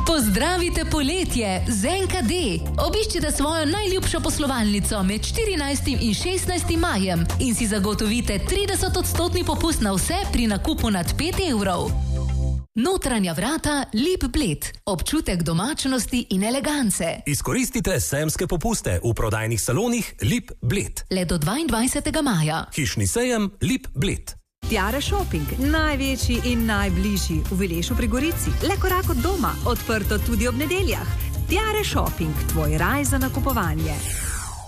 Pozdravite poletje z NKD. Obiščite svojo najljubšo poslovalnico med 14. in 16. majem in si zagotovite 30% popust na vse pri nakupu nad 5 evrov. Notranja vrata Lip Bled. Občutek domačnosti in elegance. Izkoristite sejemske popuste v prodajnih salonih Lip Bled. Le do 22. maja. Hišni sejem Lip Bled. Tiara Shopping, največji in najbližji v Vilešu pri Gorici. Le korak od doma, odprto tudi ob nedeljah. Tiara Shopping, tvoj raj za nakupovanje.